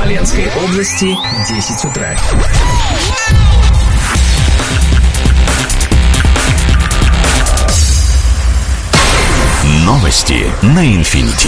Смоленской области 10 утра. Новости на Инфинити.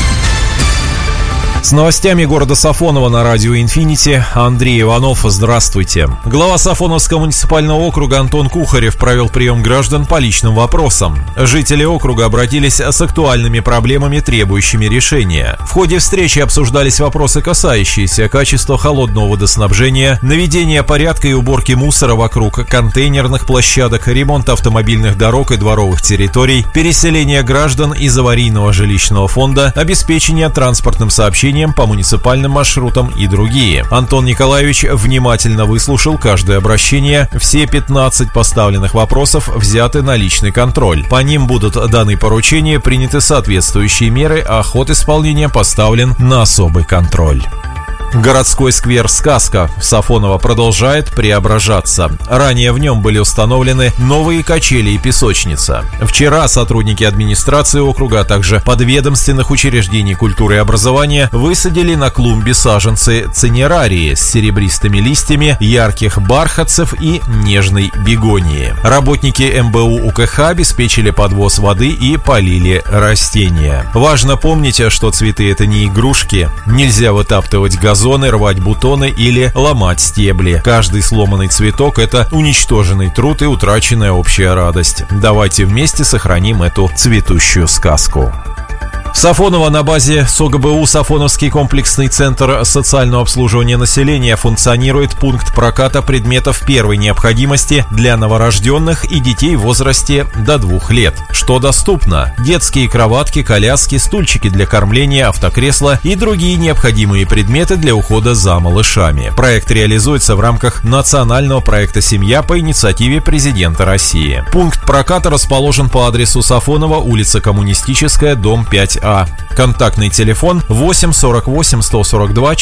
С новостями города Сафоново на радио «Инфинити» Андрей Иванов. Здравствуйте. Глава Сафоновского муниципального округа Антон Кухарев провел прием граждан по личным вопросам. Жители округа обратились с актуальными проблемами, требующими решения. В ходе встречи обсуждались вопросы, касающиеся качества холодного водоснабжения, наведения порядка и уборки мусора вокруг контейнерных площадок, ремонта автомобильных дорог и дворовых территорий, переселения граждан из аварийного жилищного фонда, обеспечения транспортным сообщением по муниципальным маршрутам и другие. Антон Николаевич внимательно выслушал каждое обращение. Все 15 поставленных вопросов взяты на личный контроль. По ним будут даны поручения, приняты соответствующие меры, а ход исполнения поставлен на особый контроль. Городской сквер «Сказка» в Сафоново продолжает преображаться. Ранее в нем были установлены новые качели и песочница. Вчера сотрудники администрации округа, а также подведомственных учреждений культуры и образования высадили на клумбе саженцы цинерарии с серебристыми листьями, ярких бархатцев и нежной бегонии. Работники МБУ УКХ обеспечили подвоз воды и полили растения. Важно помнить, что цветы — это не игрушки. Нельзя вытаптывать газоны, рвать бутоны или ломать стебли. Каждый сломанный цветок — это уничтоженный труд и утраченная общая радость. Давайте вместе сохраним эту цветущую сказку. В Сафоново на базе СОГБУ Сафоновский комплексный центр социального обслуживания населения функционирует пункт проката предметов первой необходимости для новорожденных и детей в возрасте до 2 лет. Что доступно? Детские кроватки, коляски, стульчики для кормления, автокресла и другие необходимые предметы для ухода за малышами. Проект реализуется в рамках национального проекта «Семья» по инициативе президента России. Пункт проката расположен по адресу Сафоново, улица Коммунистическая, дом 5А. Контактный телефон 8 48 142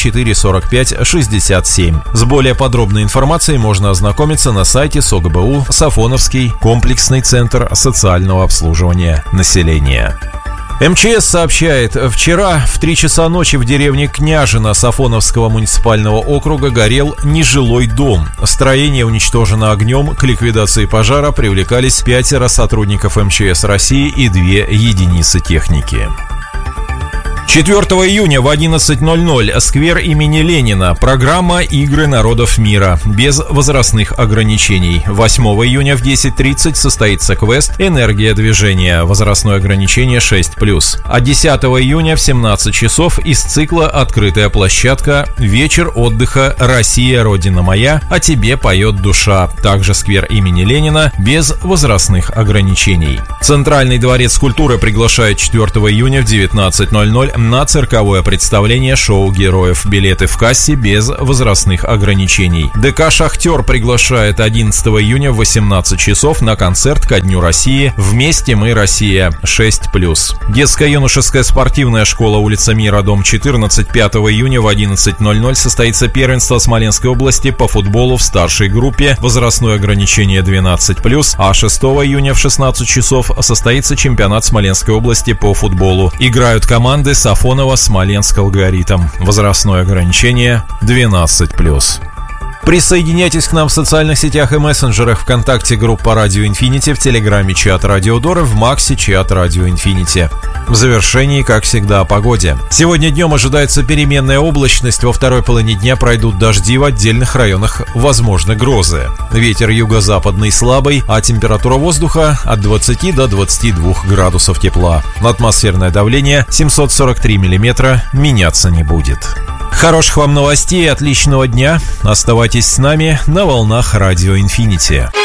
445 67. С более подробной информацией можно ознакомиться на сайте СОГБУ Сафоновский комплексный центр социального обслуживания населения. МЧС сообщает, вчера в 3 часа ночи в деревне Княжино Сафоновского муниципального округа горел нежилой дом. Строение уничтожено огнем, к ликвидации пожара привлекались 5 сотрудников МЧС России и 2 единицы техники. 4 июня в 11:00 сквер имени Ленина. Программа «Игры народов мира» без возрастных ограничений. 8 июня в 10:30 состоится квест «Энергия движения». Возрастное ограничение 6+. А 10 июня в 17 часов из цикла «Открытая площадка. Вечер отдыха. Россия, Родина моя. О тебе поет душа». Также сквер имени Ленина без возрастных ограничений. Центральный дворец культуры приглашает 4 июня в 19:00 на цирковое представление шоу героев. Билеты в кассе без возрастных ограничений. ДК «Шахтер» приглашает 11 июня в 18 часов на концерт ко Дню России «Вместе мы, Россия» 6+. Детско-юношеская спортивная школа, улица Мира, дом 14. 5 июня в 11:00 состоится первенство Смоленской области по футболу в старшей группе. Возрастное ограничение 12+. А 6 июня в 16 часов состоится чемпионат Смоленской области по футболу. Играют команды Сафоново, Смоленск, Алгоритм. Возрастное ограничение 12+. Присоединяйтесь к нам в социальных сетях и мессенджерах: ВКонтакте группа Радио Инфинити, в Телеграме чат Радио Дора, в Максе чат Радио Инфинити. В завершении, как всегда, о погоде. Сегодня днем ожидается переменная облачность, во второй половине дня пройдут дожди, в отдельных районах возможны грозы. Ветер юго-западный слабый, а температура воздуха от 20 до 22 градусов тепла. Атмосферное давление 743 миллиметра, меняться не будет. Хороших вам новостей и отличного дня. Оставайтесь с нами на волнах Радио Инфинити.